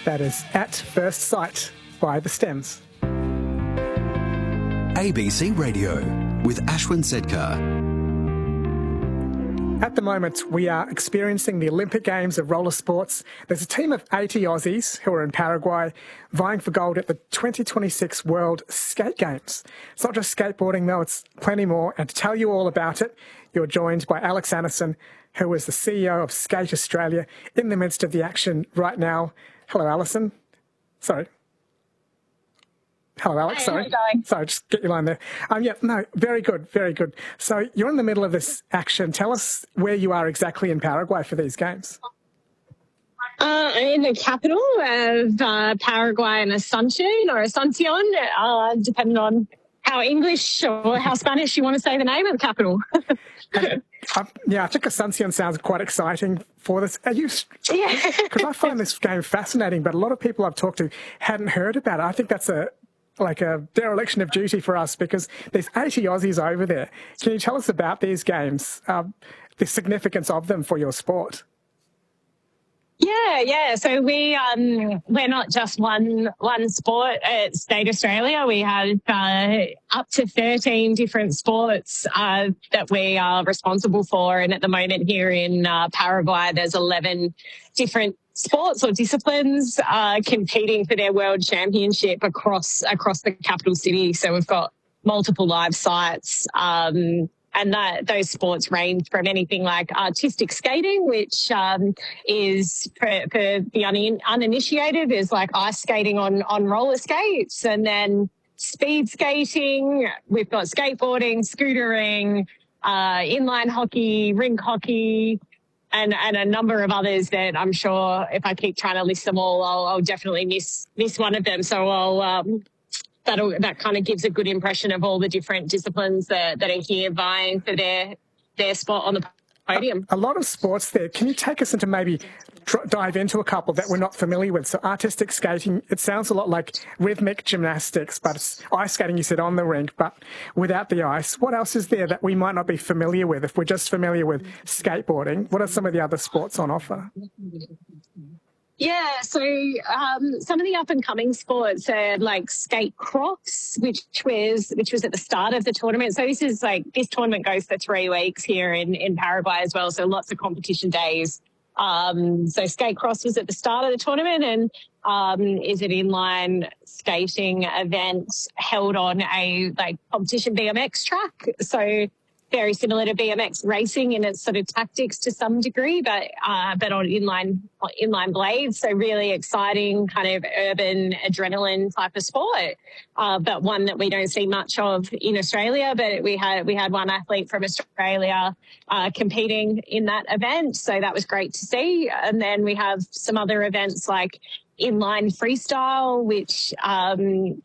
That is At First Sight by The Stems. ABC Radio with Ashwin Sedkar. At the moment, we are experiencing the Olympic Games of roller sports. There's a team of 80 Aussies who are in Paraguay vying for gold at the 2026 World Skate Games. It's not just skateboarding, though, it's plenty more. And to tell you all about it, you're joined by Alex Anderson, who is the CEO of Skate Australia, in the midst of the action right now. Hello, Alison. Sorry. Hello, Alex. Hey, sorry. how you going? Sorry, just get your line there. Very good, very good. So you're in the middle of this action. Tell us where you are exactly in Paraguay for these games. I'm in the capital of Paraguay and Asuncion, depending on how English or how Spanish you want to say the name of the capital. I think Asuncion sounds quite exciting for this. Are you? Yeah. Because I find this game fascinating, but a lot of people I've talked to hadn't heard about it. I think that's a dereliction of duty for us because there's 80 Aussies over there. Can you tell us about these games, the significance of them for your sport? Yeah. So we're not just one sport at Skate Australia. We have up to 13 different sports that we are responsible for. And at the moment here in Paraguay, there's 11 different sports or disciplines competing for their world championship across the capital city. So we've got multiple live sites. And those sports range from anything like artistic skating, which is for the uninitiated, is like ice skating on roller skates, and then speed skating. We've got skateboarding, scootering, inline hockey, rink hockey, and a number of others that I'm sure if I keep trying to list them all, I'll definitely miss one of them. So that kind of gives a good impression of all the different disciplines that are here vying for their spot on the podium. A lot of sports there. Can you take us into maybe dive into a couple that we're not familiar with? So artistic skating, it sounds a lot like rhythmic gymnastics, but it's ice skating, you said, on the rink, but without the ice. What else is there that we might not be familiar with? If we're just familiar with skateboarding, what are some of the other sports on offer? Yeah, so some of the up-and-coming sports are like skate cross, which was at the start of the tournament. So this tournament goes for 3 weeks here in Paraguay as well, so lots of competition days. So skate cross was at the start of the tournament and is an inline skating event held on a competition BMX track. So very similar to BMX racing in its sort of tactics to some degree, but on inline blades. So really exciting kind of urban adrenaline type of sport, but one that we don't see much of in Australia. But we had one athlete from Australia competing in that event, so that was great to see. And then we have some other events like inline freestyle, which